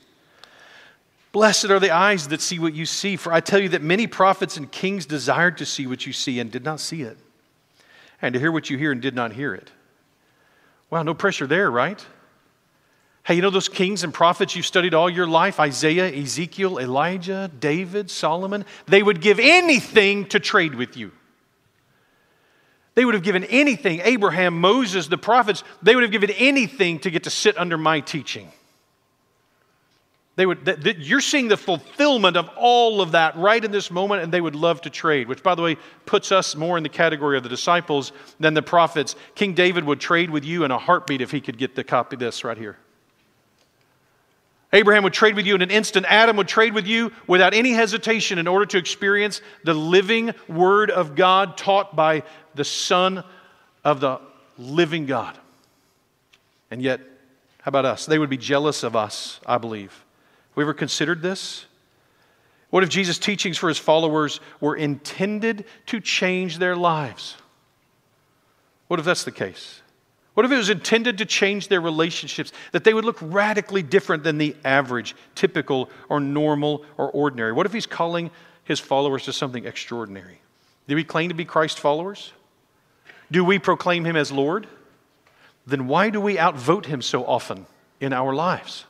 blessed are the eyes that see what you see, for I tell you that many prophets and kings desired to see what you see and did not see it, and to hear what you hear and did not hear it. Wow, no pressure there, right? Hey, you know those kings and prophets you've studied all your life? Isaiah, Ezekiel, Elijah, David, Solomon. They would give anything to trade with you. They would have given anything. Abraham, Moses, the prophets, they would have given anything to get to sit under my teaching. They would. Th- th- you're seeing the fulfillment of all of that right in this moment, and they would love to trade, which, by the way, puts us more in the category of the disciples than the prophets. King David would trade with you in a heartbeat if he could get the copy of this right here. Abraham would trade with you in an instant. Adam would trade with you without any hesitation in order to experience the living Word of God taught by the Son of the living God. And yet, how about us? They would be jealous of us, I believe. Have we ever considered this? What if Jesus' teachings for his followers were intended to change their lives? What if that's the case? What if it was intended to change their relationships, that they would look radically different than the average, typical, or normal, or ordinary? What if he's calling his followers to something extraordinary? Do we claim to be Christ followers? Do we proclaim him as Lord? Then why do we outvote him so often in our lives?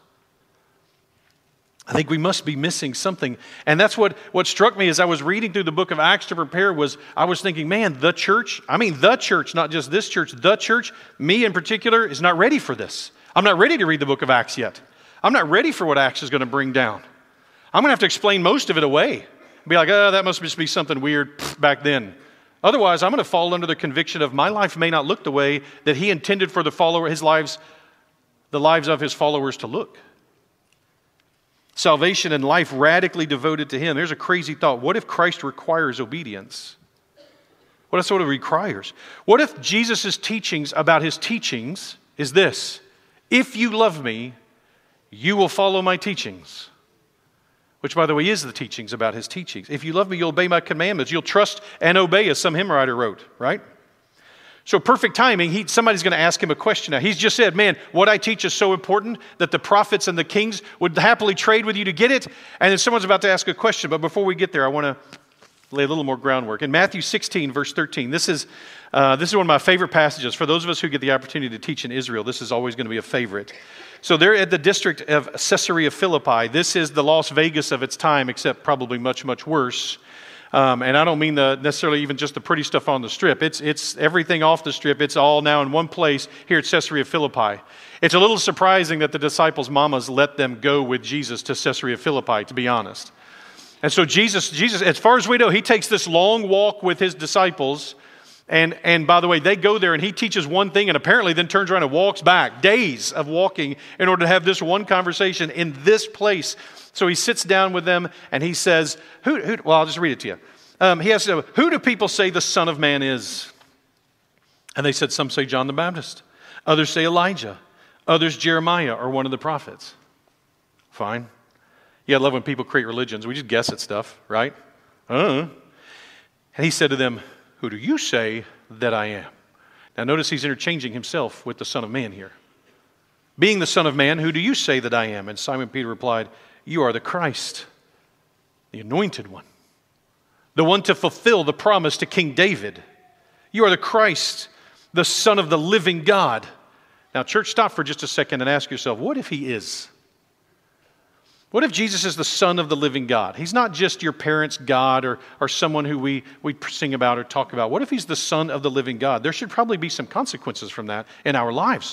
I think we must be missing something. And that's what, what struck me as I was reading through the book of Acts to prepare was I was thinking, man, the church, I mean the church, not just this church, the church, me in particular, is not ready for this. I'm not ready to read the book of Acts yet. I'm not ready for what Acts is going to bring down. I'm going to have to explain most of it away. Be like, oh, that must just be something weird back then. Otherwise, I'm going to fall under the conviction of my life may not look the way that he intended for the follower, his lives, the lives of his followers to look. Salvation and life radically devoted to him. There's a crazy thought. What if Christ requires obedience? What if that's what it requires? What if Jesus' teachings about his teachings is this? If you love me, you will follow my teachings. Which, by the way, is the teachings about his teachings. If you love me, you'll obey my commandments. You'll trust and obey, as some hymn writer wrote, right? So perfect timing, he, somebody's going to ask him a question now. He's just said, man, what I teach is so important that the prophets and the kings would happily trade with you to get it. And then someone's about to ask a question. But before we get there, I want to lay a little more groundwork. In Matthew sixteen, verse thirteen, this is, uh, this is one of my favorite passages. For those of us who get the opportunity to teach in Israel, this is always going to be a favorite. So they're at the district of Caesarea Philippi. This is the Las Vegas of its time, except probably much, much worse. Um, and I don't mean the necessarily even just the pretty stuff on the strip. It's it's everything off the strip. It's all now in one place here at Caesarea Philippi. It's a little surprising that the disciples' mamas let them go with Jesus to Caesarea Philippi, to be honest. And so Jesus, Jesus, as far as we know, he takes this long walk with his disciples And, and by the way, they go there and he teaches one thing and apparently then turns around and walks back. Days of walking in order to have this one conversation in this place. So he sits down with them and he says, who, who well, I'll just read it to you. Um, he has to know, who do people say the Son of Man is? And they said, some say John the Baptist. Others say Elijah. Others Jeremiah or one of the prophets. Fine. Yeah, I love when people create religions. We just guess at stuff, right? Uh-huh. And he said to them, who do you say that I am? Now notice he's interchanging himself with the Son of Man here. Being the Son of Man, who do you say that I am? And Simon Peter replied, you are the Christ, the anointed one, the one to fulfill the promise to King David. You are the Christ, the Son of the living God. Now, church, stop for just a second and ask yourself, what if he is? What if Jesus is the Son of the living God? He's not just your parents' God or, or someone who we, we sing about or talk about. What if he's the Son of the living God? There should probably be some consequences from that in our lives.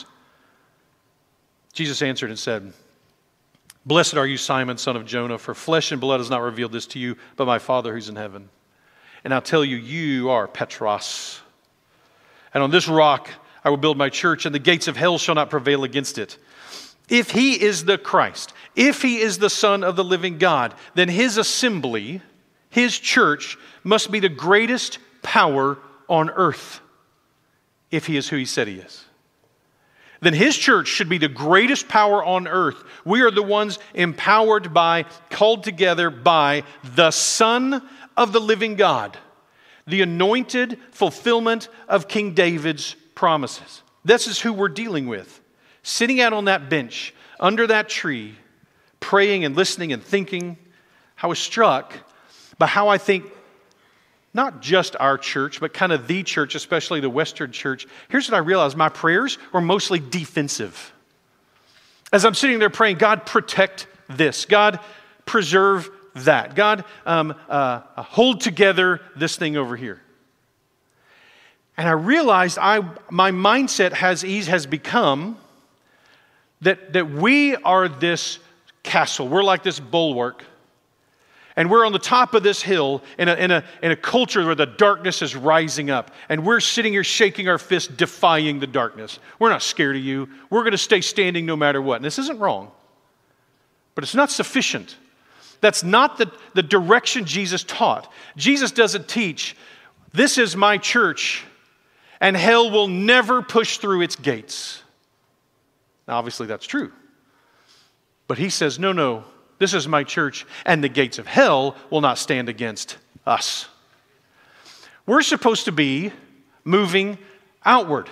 Jesus answered and said, blessed are you, Simon, son of Jonah, for flesh and blood has not revealed this to you, but my Father who's in heaven. And I'll tell you, you are Petros. And on this rock I will build my church, and the gates of hell shall not prevail against it. If he is the Christ, if he is the Son of the living God, then his assembly, his church, must be the greatest power on earth, if he is who he said he is. Then his church should be the greatest power on earth. We are the ones empowered by, called together by the Son of the living God, the anointed fulfillment of King David's promises. This is who we're dealing with. Sitting out on that bench, under that tree, praying and listening and thinking, I was struck by how I think not just our church, but kind of the church, especially the Western church. Here's what I realized. My prayers were mostly defensive. As I'm sitting there praying, God, protect this. God, preserve that. God, um, uh, hold together this thing over here. And I realized I my mindset has, has become that, that we are this castle. We're like this bulwark. And we're on the top of this hill in a, in a, in a culture where the darkness is rising up. And we're sitting here shaking our fists, defying the darkness. We're not scared of you. We're going to stay standing no matter what. And this isn't wrong, but it's not sufficient. That's not the, the direction Jesus taught. Jesus doesn't teach, this is my church, and hell will never push through its gates. Now, obviously that's true. But he says, no, no. This is my church, and the gates of hell will not stand against us. We're supposed to be moving outward.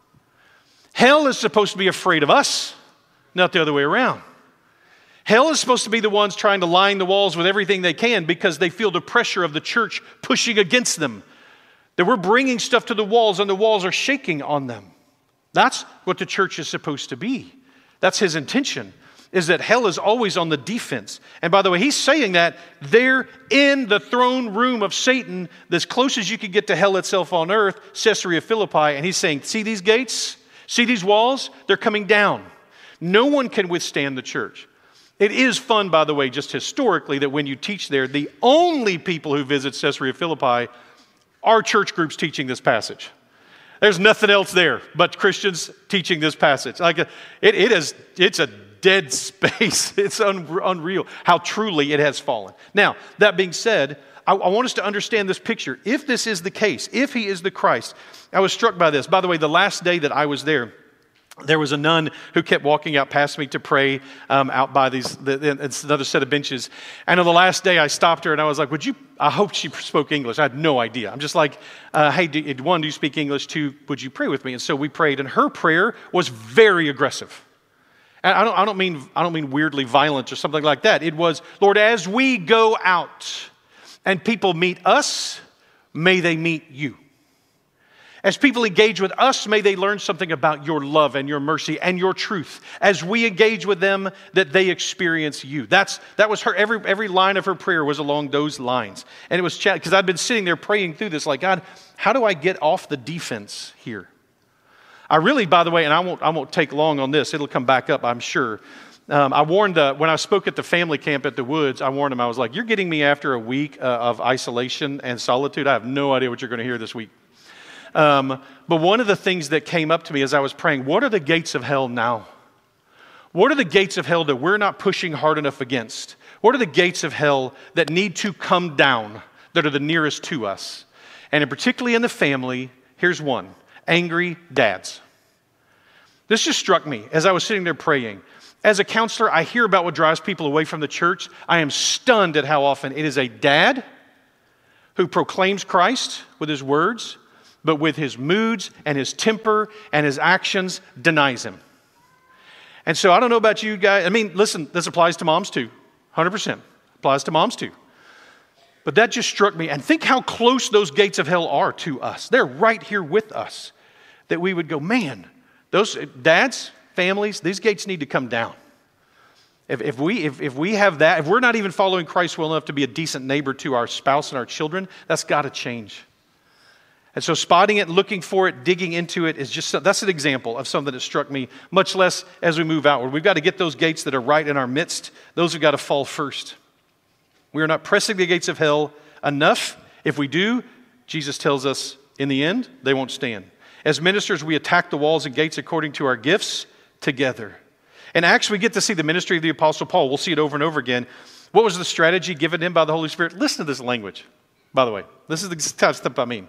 Hell is supposed to be afraid of us, not the other way around. Hell is supposed to be the ones trying to line the walls with everything they can because they feel the pressure of the church pushing against them. That we're bringing stuff to the walls and the walls are shaking on them. That's what the church is supposed to be. That's his intention. Is that hell is always on the defense. And by the way, he's saying that there in the throne room of Satan, as close as you could get to hell itself on earth, Caesarea Philippi, and he's saying, see these gates? See these walls? They're coming down. No one can withstand the church. It is fun, by the way, just historically, that when you teach there, the only people who visit Caesarea Philippi are church groups teaching this passage. There's nothing else there but Christians teaching this passage. Like a, it, it is, it's a dead space. It's un- unreal how truly it has fallen. Now, that being said, I, I want us to understand this picture. If this is the case, if he is the Christ, I was struck by this. By the way, the last day that I was there, there was a nun who kept walking out past me to pray um, out by these, the, it's another set of benches. And on the last day, I stopped her and I was like, would you, I hope she spoke English. I had no idea. I'm just like, uh, hey, do, one, do you speak English? Two, would you pray with me? And so we prayed, and her prayer was very aggressive. And I don't, I don't mean, I don't mean weirdly violent or something like that. It was, Lord, as we go out and people meet us, may they meet you. As people engage with us, may they learn something about your love and your mercy and your truth. As we engage with them, that they experience you. That's that was her. Every every line of her prayer was along those lines. And it was because I'd been sitting there praying through this, like, God, how do I get off the defense here? I really, by the way, and I won't I won't take long on this. It'll come back up, I'm sure. Um, I warned, uh, when I spoke at the family camp at the Woods, I warned them, I was like, you're getting me after a week uh, of isolation and solitude. I have no idea what you're going to hear this week. Um, but one of the things that came up to me as I was praying, what are the gates of hell now? What are the gates of hell that we're not pushing hard enough against? What are the gates of hell that need to come down that are the nearest to us? And particularly in the family, here's one, angry dads. This just struck me as I was sitting there praying. As a counselor, I hear about what drives people away from the church. I am stunned at how often it is a dad who proclaims Christ with his words, but with his moods and his temper and his actions denies him. And so I don't know about you guys. I mean, listen, this applies to moms too. one hundred percent applies to moms too. But that just struck me. And think how close those gates of hell are to us. They're right here with us. That we would go, man, those dads, families, these gates need to come down. If, if, we, if, if we have that, if we're not even following Christ well enough to be a decent neighbor to our spouse and our children, that's got to change. And so spotting it, looking for it, digging into it is just, that's an example of something that struck me, much less as we move outward. We've got to get those gates that are right in our midst. Those have got to fall first. We are not pressing the gates of hell enough. If we do, Jesus tells us in the end, they won't stand. As ministers, we attack the walls and gates according to our gifts together. And actually, we get to see the ministry of the Apostle Paul. We'll see it over and over again. What was the strategy given him by the Holy Spirit? Listen to this language, by the way. This is the kind of stuff I mean.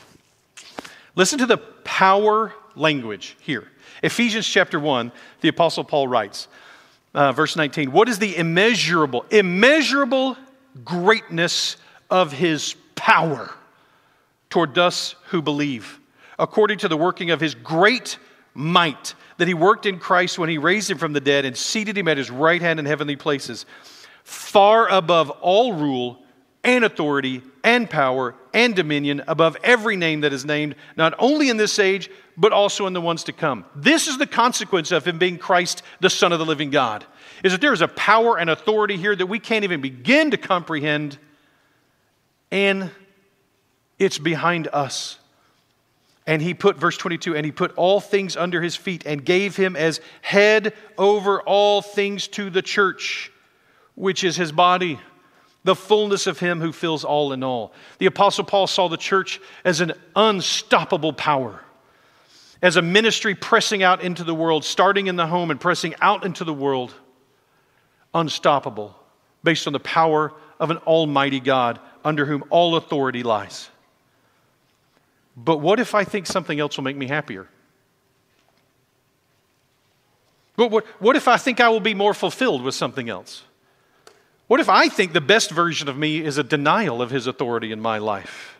Listen to the power language here. Ephesians chapter one, the Apostle Paul writes, uh, verse nineteen, what is the immeasurable, immeasurable greatness of his power toward us who believe, according to the working of his great might that he worked in Christ when he raised him from the dead and seated him at his right hand in heavenly places, far above all rule and authority and power and dominion, above every name that is named, not only in this age, but also in the ones to come. This is the consequence of him being Christ, the Son of the living God, is that there is a power and authority here that we can't even begin to comprehend, and it's behind us. And he put, verse twenty-two, and he put all things under his feet and gave him as head over all things to the church, which is his body, the fullness of him who fills all in all. The Apostle Paul saw the church as an unstoppable power, as a ministry pressing out into the world, starting in the home and pressing out into the world, unstoppable, based on the power of an almighty God under whom all authority lies. But what if I think something else will make me happier? But what, what if I think I will be more fulfilled with something else? What if I think the best version of me is a denial of his authority in my life?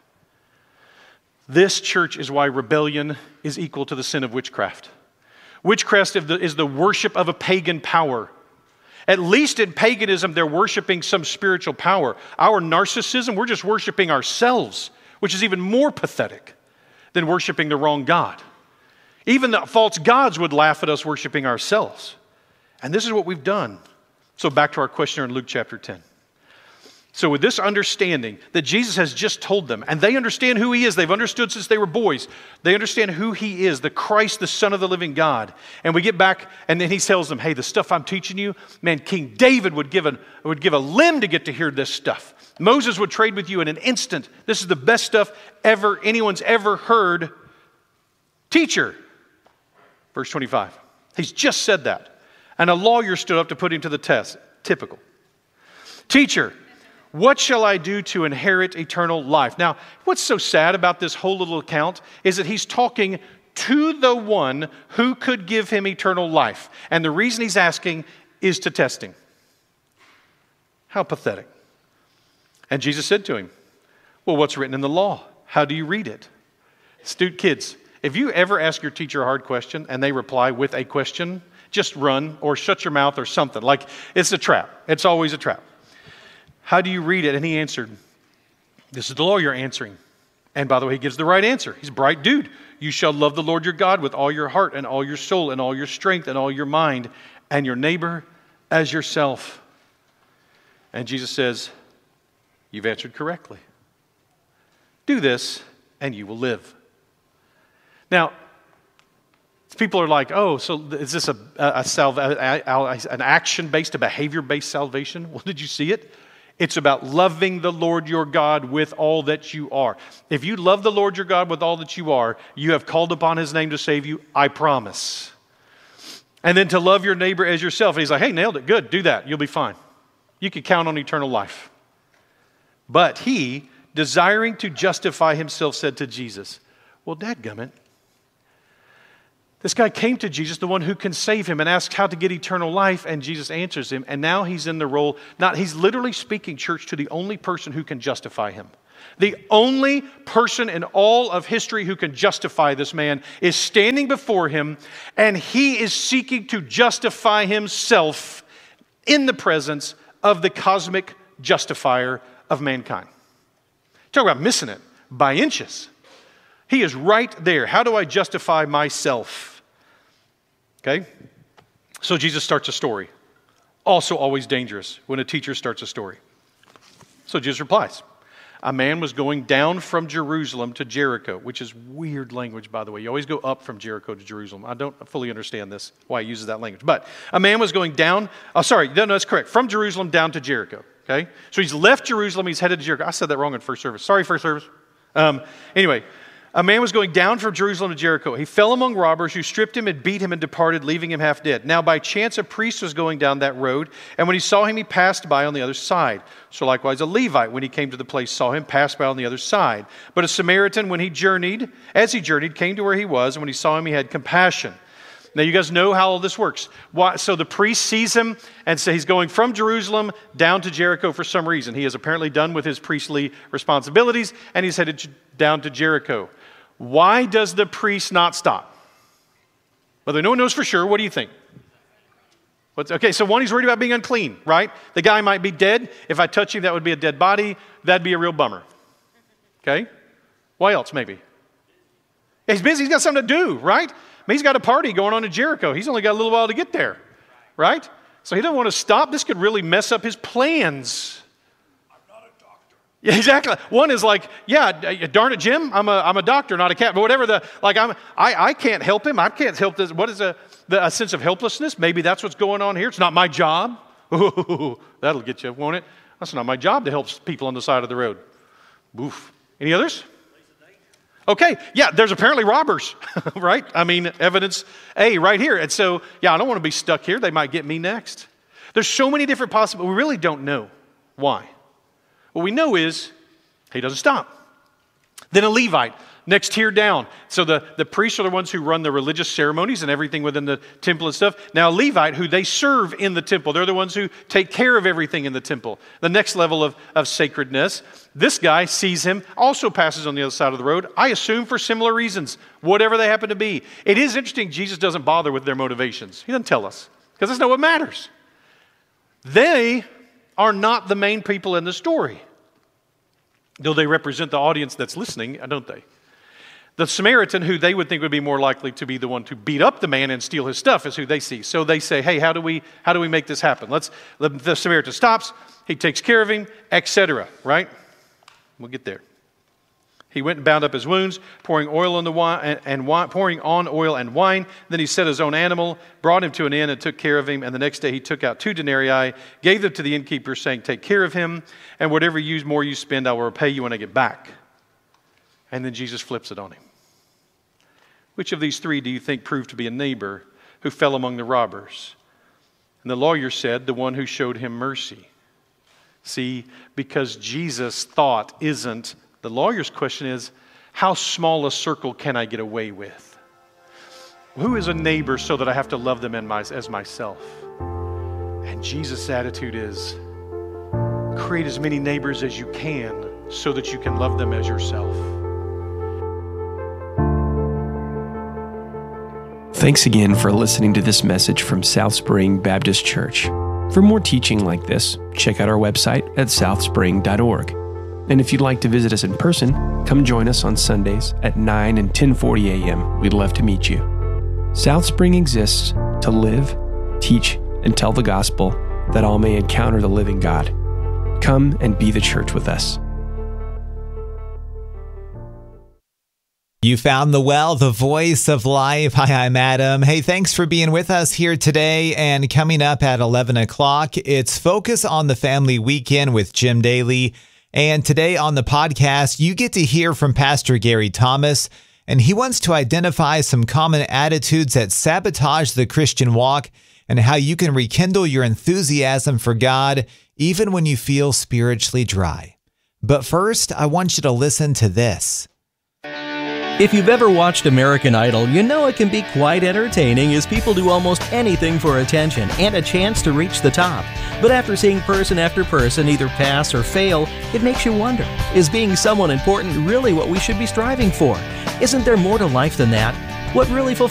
This, church, is why rebellion is equal to the sin of witchcraft. Witchcraft is the worship of a pagan power. At least in paganism, they're worshiping some spiritual power. Our narcissism, we're just worshiping ourselves, which is even more pathetic than worshiping the wrong God. Even the false gods would laugh at us worshiping ourselves. And this is what we've done. So back to our question in Luke chapter ten. So with this understanding that Jesus has just told them, and they understand who he is, they've understood since they were boys, they understand who he is, the Christ, the Son of the living God. And we get back, and then he tells them, hey, the stuff I'm teaching you, man, King David would give, an, would give a limb to get to hear this stuff. Moses would trade with you in an instant. This is the best stuff ever anyone's ever heard. Teacher, verse twenty-five. He's just said that. And a lawyer stood up to put him to the test. Typical. Teacher, what shall I do to inherit eternal life? Now, what's so sad about this whole little account is that he's talking to the one who could give him eternal life. And the reason he's asking is to test him. How pathetic. And Jesus said to him, well, what's written in the law? How do you read it? Astute kids, if you ever ask your teacher a hard question and they reply with a question, just run or shut your mouth or something. Like, it's a trap. It's always a trap. How do you read it? And he answered, this is the lawyer answering. And by the way, he gives the right answer. He's a bright dude. You shall love the Lord your God with all your heart and all your soul and all your strength and all your mind, and your neighbor as yourself. And Jesus says, you've answered correctly. Do this and you will live. Now, people are like, oh, so is this a, a, a salva- an action-based, a behavior-based salvation? Well, did you see it? It's about loving the Lord your God with all that you are. If you love the Lord your God with all that you are, you have called upon his name to save you, I promise. And then to love your neighbor as yourself. And he's like, hey, nailed it. Good. Do that. You'll be fine. You can count on eternal life. But he, desiring to justify himself, said to Jesus, well, dadgummit, this guy came to Jesus, the one who can save him, and asked how to get eternal life, and Jesus answers him, and now he's in the role, not, he's literally speaking, church, to the only person who can justify him. The only person in all of history who can justify this man is standing before him, and he is seeking to justify himself in the presence of the cosmic justifier of mankind. Talk about missing it by inches. He is right there. How do I justify myself? Okay? So Jesus starts a story. Also always dangerous when a teacher starts a story. So Jesus replies, a man was going down from Jerusalem to Jericho, which is weird language, by the way. You always go up from Jericho to Jerusalem. I don't fully understand this, why he uses that language. But a man was going down, oh, sorry, no, no, that's correct. From Jerusalem down to Jericho, okay? So he's left Jerusalem, he's headed to Jericho. I said that wrong in first service. Sorry, first service. Um, anyway, a man was going down from Jerusalem to Jericho. He fell among robbers who stripped him and beat him and departed, leaving him half dead. Now by chance a priest was going down that road, and when he saw him, he passed by on the other side. So likewise a Levite, when he came to the place, saw him, passed by on the other side. But a Samaritan, when he journeyed, as he journeyed, came to where he was, and when he saw him, he had compassion. Now you guys know how all this works. Why, so the priest sees him, and so he's going from Jerusalem down to Jericho for some reason. He is apparently done with his priestly responsibilities, and he's headed down to Jericho. Why does the priest not stop? Whether no one knows for sure, what do you think? What's, okay, so one, he's worried about being unclean, right? The guy might be dead. If I touch him, that would be a dead body. That'd be a real bummer. Okay? Why else, maybe? Yeah, he's busy. He's got something to do, right? I mean, he's got a party going on in Jericho. He's only got a little while to get there, right? So he doesn't want to stop. This could really mess up his plans. Yeah, exactly. One is like, yeah, darn it, Jim, I'm a I'm a doctor, not a cat. But whatever the like, I'm I I can't help him. I can't help this. What is a the, a sense of helplessness? Maybe that's what's going on here. It's not my job. Ooh, that'll get you, won't it? That's not my job to help people on the side of the road. Oof. Any others? Okay, yeah, there's apparently robbers, right? I mean, evidence A right here. And so, yeah, I don't want to be stuck here. They might get me next. There's so many different possibilities. We really don't know why. What we know is he doesn't stop. Then a Levite, next tier down. So the, the priests are the ones who run the religious ceremonies and everything within the temple and stuff. Now a Levite, who they serve in the temple. They're the ones who take care of everything in the temple. The next level of, of sacredness. This guy sees him, also passes on the other side of the road. I assume for similar reasons, whatever they happen to be. It is interesting, Jesus doesn't bother with their motivations. He doesn't tell us, because that's not what matters. They are not the main people in the story. Though they represent the audience that's listening, don't they? The Samaritan, who they would think would be more likely to be the one to beat up the man and steal his stuff, is who they see. So they say, hey, how do we how do we make this happen? Let's the, the Samaritan stops, he takes care of him, et cetera. Right? We'll get there. He went and bound up his wounds, pouring oil on the wine and, and wine, pouring on oil and wine. Then he set his own animal, brought him to an inn, and took care of him. And the next day he took out two denarii, gave them to the innkeeper, saying, "Take care of him, and whatever you more you spend, I will repay you when I get back." And then Jesus flips it on him. Which of these three do you think proved to be a neighbor who fell among the robbers? And the lawyer said, "The one who showed him mercy." See, because Jesus' thought isn't. The lawyer's question is, how small a circle can I get away with? Who is a neighbor so that I have to love them as myself? And Jesus' attitude is, create as many neighbors as you can so that you can love them as yourself. Thanks again for listening to this message from South Spring Baptist Church. For more teaching like this, check out our website at south spring dot org. And if you'd like to visit us in person, come join us on Sundays at nine and ten forty a.m. We'd love to meet you. South Spring exists to live, teach, and tell the gospel that all may encounter the living God. Come and be the church with us. You found The Well, the voice of life. Hi, I'm Adam. Hey, thanks for being with us here today. And coming up at eleven o'clock, it's Focus on the Family Weekend with Jim Daly. And today on the podcast, you get to hear from Pastor Gary Thomas, and he wants to identify some common attitudes that sabotage the Christian walk and how you can rekindle your enthusiasm for God even when you feel spiritually dry. But first, I want you to listen to this. If you've ever watched American Idol, you know it can be quite entertaining as people do almost anything for attention and a chance to reach the top. But after seeing person after person either pass or fail, it makes you wonder, is being someone important really what we should be striving for? Isn't there more to life than that? What really fulfills